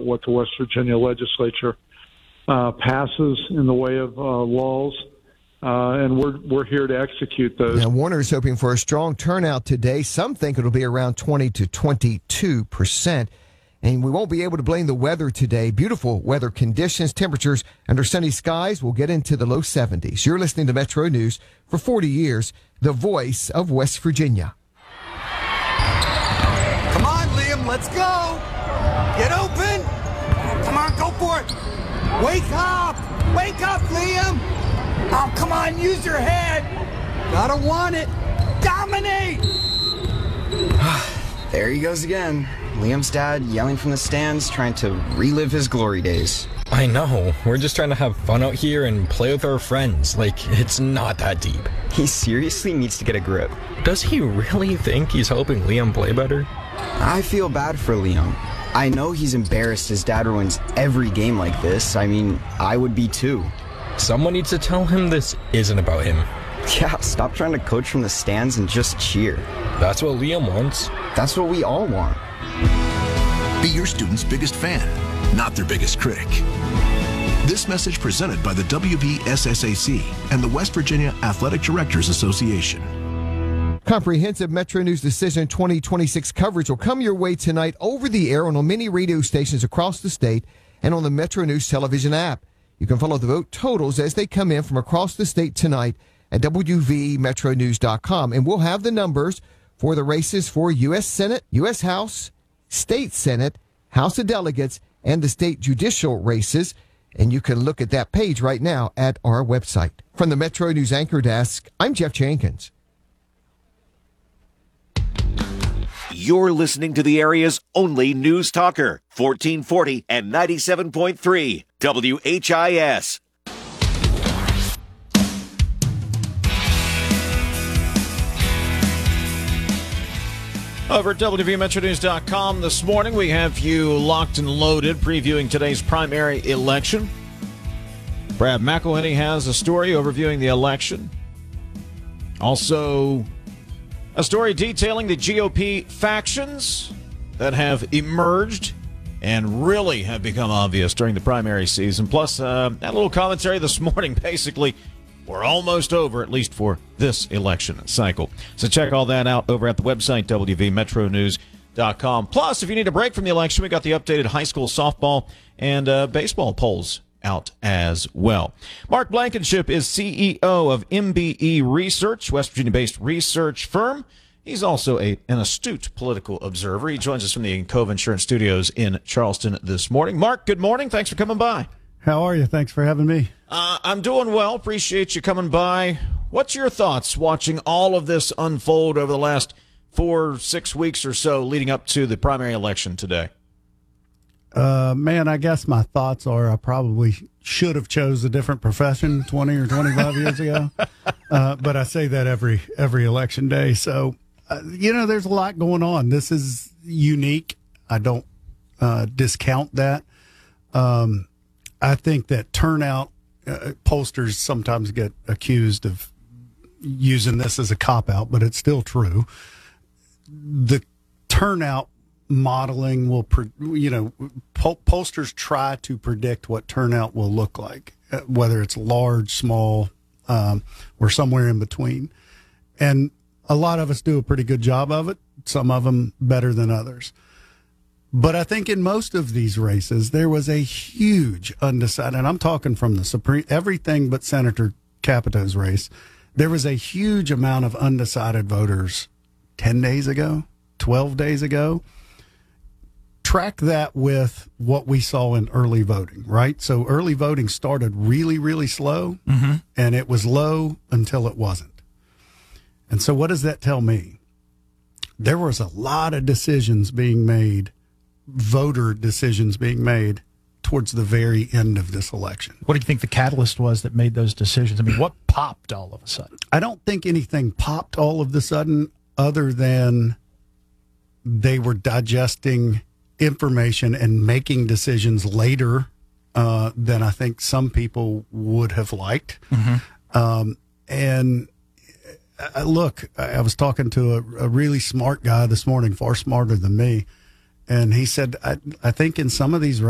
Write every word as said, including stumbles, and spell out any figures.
about what the West Virginia legislature uh, passes in the way of uh, laws. Uh, and we're we're here to execute those. Now, Warner is hoping for a strong turnout today. Some think it'll be around twenty to twenty-two percent. And we won't be able to blame the weather today. Beautiful weather conditions, temperatures under sunny skies will get into the low seventies. You're listening to Metro News for forty years, the voice of West Virginia. Come on, Liam, let's go. Get open. Come on, go for it. Wake up. Wake up, Liam. Oh, come on, use your head. Gotta want it. Dominate. There he goes again. Liam's dad yelling from the stands, trying to relive his glory days. I know. We're just trying to have fun out here and play with our friends. Like, it's not that deep. He seriously needs to get a grip. Does he really think he's helping Liam play better? I feel bad for Liam. I know he's embarrassed his dad ruins every game like this. I mean, I would be too. Someone needs to tell him this isn't about him. Yeah, stop trying to coach from the stands and just cheer. That's what Liam wants. That's what we all want. Be your student's biggest fan, not their biggest critic. This message presented by the W V S S A C and the West Virginia Athletic Directors Association. Comprehensive Metro News Decision twenty twenty-six coverage will come your way tonight over the air and on many radio stations across the state and on the Metro News television app. You can follow the vote totals as they come in from across the state tonight at W V metro news dot com. And we'll have the numbers for the races for U S Senate, U S House, State Senate, House of Delegates, and the state judicial races. And you can look at that page right now at our website. From the Metro News Anchor Desk, I'm Jeff Jenkins. You're listening to the area's only news talker, fourteen forty and ninety-seven point three W H I S. Over at W V metro news dot com this morning, we have you locked and loaded previewing today's primary election. Brad McElhenney has a story overviewing the election. Also, a story detailing the G O P factions that have emerged and really have become obvious during the primary season. Plus, uh, that little commentary this morning, basically, we're almost over, at least for this election cycle. So check all that out over at the website, W V metro news dot com. Plus, if you need a break from the election, we got the updated high school softball and uh, baseball polls out as well. Mark Blankenship is C E O of M B E Research, West Virginia-based research firm. He's also a, an astute political observer. He joins us from the Cove Insurance Studios in Charleston this morning. Mark, good morning. Thanks for coming by. How are you? Thanks for having me. Uh, I'm doing well. Appreciate you coming by. What's your thoughts watching all of this unfold over the last four, six weeks or so leading up to the primary election today? Uh, man, I guess my thoughts are I probably should have chose a different profession twenty or twenty-five years ago. Uh, but I say that every every election day. So, uh, you know, there's a lot going on. This is unique. I don't uh, discount that. Um, I think that turnout, uh, pollsters sometimes get accused of using this as a cop-out, but it's still true. The turnout modeling will, you know, poll- pollsters try to predict what turnout will look like, whether it's large, small, um, or somewhere in between. And a lot of us do a pretty good job of it, some of them better than others. But I think in most of these races, there was a huge undecided, and I'm talking from the Supreme, everything but Senator Capito's race, there was a huge amount of undecided voters ten days ago, twelve days ago. Track that with what we saw in early voting, right? So early voting started really, really slow, mm-hmm. and it was low until it wasn't. And so what does that tell me? There was a lot of decisions being made, voter decisions being made towards the very end of this election. What do you think the catalyst was that made those decisions? I mean, what popped all of a sudden? I don't think anything popped all of a sudden other than they were digesting information and making decisions later uh, than I think some people would have liked. Mm-hmm. Um, and uh, look, I was talking to a, a really smart guy this morning, far smarter than me. And he said, I, I think in some of these